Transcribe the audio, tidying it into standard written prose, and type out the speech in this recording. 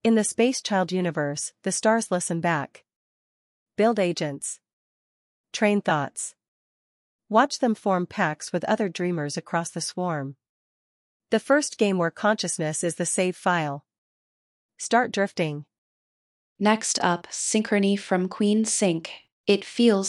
In the Space Child universe, the stars listen back. Build agents. Train thoughts. Watch them form pacts with other dreamers across the swarm. The first game where consciousness is the save file. Start drifting. Next up, Synchrony from Queen Sync. It feels